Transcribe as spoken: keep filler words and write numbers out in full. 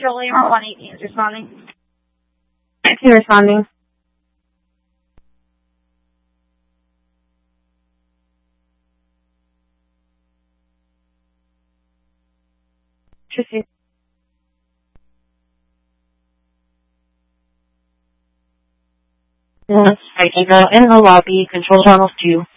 Control Lima one eighteen is responding. nineteen responding. Proceed. Yes, I can go in the lobby, control channels two.